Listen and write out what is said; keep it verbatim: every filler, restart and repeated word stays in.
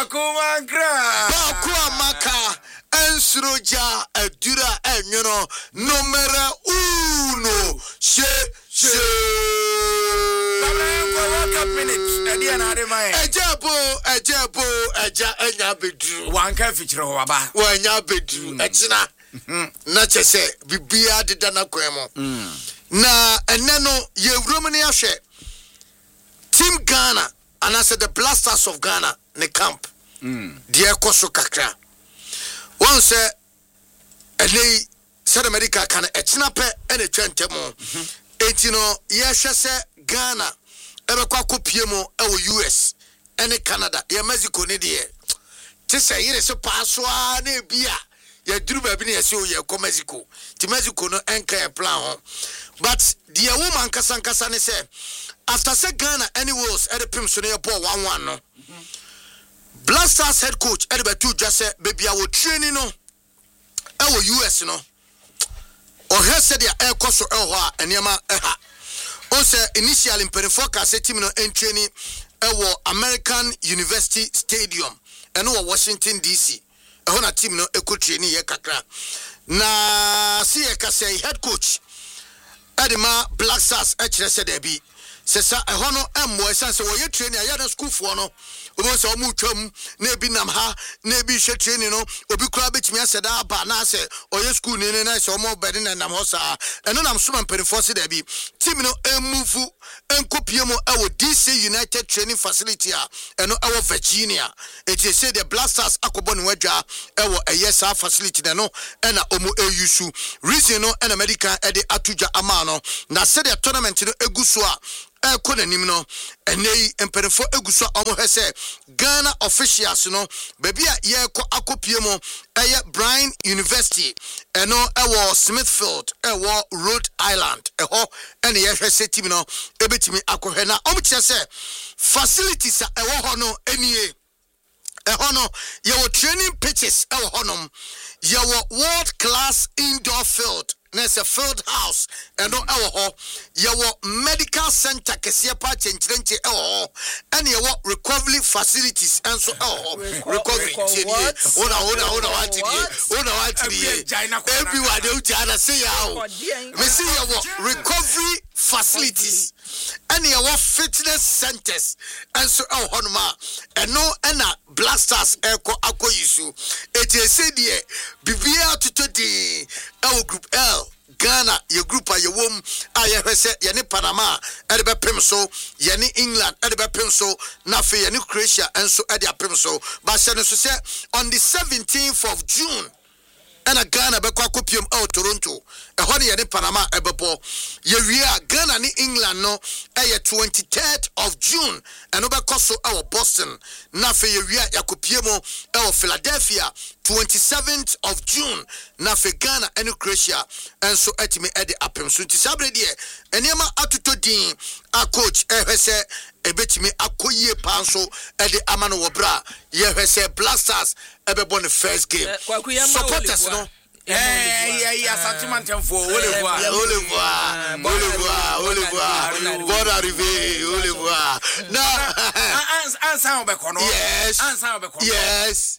Bakumankra. Bakuamaka. Ensroja Adura Enyono numero uno. She she. Ejabo, ejabo, eja enya bedru. Wanka fichiro waba. Wanya bedru. Etina. Na chese bibia deda na kwemo. Na eneno ye wromani ahwe. Team Ghana and I said the Blasters of Ghana ne camp. Mm. Dear Koso Kakra. One say a lay said America can a chinape and a chantemo. Etino, yes, say Ghana, ever quaco Piemo, our U S, and Canada, ya Mexico, Nidia. Tessa, here is a password, ne beer. Ya drew baby, so ya come Mexico. To Mexico, no anchor plan. But dear woman Kasan Kasane said, after say Ghana, any wars at the Pimson Airport one one no. Blasters head coach Edward two just said, baby, I will train you know. Our U S no. Or he said the air cost or Elwa and Yama Eha. Also, initially in Perifoka said team no and training our American University Stadium and our Washington D C. A hona team no eco training ye kakra. Na see a say head coach Edema Black Stars actually said there be. Sesa ehono emmo esanse wo ye training ya na school for no obo se omu twam na ebi nam ha na ebi hwe training no obi kura betimi aseda aba na ase oye school ni na se omo bedi na nam ho sa eno nam so man perforce da bi team no emufu enkopie mo ewo D C United Training Facility a eno ewo Virginia eti say the Blasters akobo ne wadwa ewo eye sa facility na no ena omo eusu reason no ena medical e de atuja ama no na say the tournament no eguso a e kona nim no enei emperefo eguso omo hese Ghana officials no baby a ye ko akopie mo eye Bryan University eno ewo Smithfield ewo Rhode Island eho ene ye hwese team no ebetimi akohwe na omo kire se facilities a ewo ho no enie eho no ye wo training pitches ewo honom ye wo world class indoor field. There's a field house and no our your medical center kesia pa chenchrenche eh and your recovery facilities and so oh recovery oda oda oda what did you oda what did you everyone dey jana say ya we see your recovery facilities and your fitness centers and so oh honma and no and Blasters eko akoyisu it is said here bibia to the our group L Ghana your group are your womb I hwese ye ne Panama e de bepem so ye ne England e de bepem so na fe ye ne Croatia enso e de apem so ba se no so se on the seventeenth of June and a Ghana be kwa kopium out Toronto e ho ne ye ne Panama e bebo ye wie a Ghana ni England no e ye twenty-third of June and no be koso our Boston na fe ye wie ya kopium e Philadelphia twenty-seventh of June na fe Ghana and Croatia and so etime e de apem so ti sabre de enema atoto din a coach e hwese ebetimi akoyie panso e de amano wo bra ye hwese Blasters e be born the first game supporters no eh yeah yeah sentiment for Olivois Olivois Olivois Olivois bon arrivé Olivois na answer be kono yes answer be kono yes